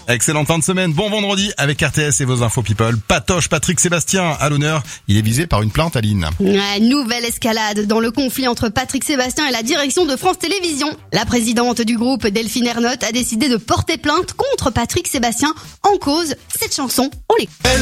Excellente fin de semaine, bon vendredi avec RTS et vos infos people. Patoche Patrick Sébastien à l'honneur, il est visé par une plainte, Aline. Nouvelle escalade dans le conflit entre Patrick Sébastien et la direction de France Télévisions. La présidente du groupe, Delphine Ernotte, a décidé de porter plainte contre Patrick Sébastien. En cause, cette chanson, on l'écoute.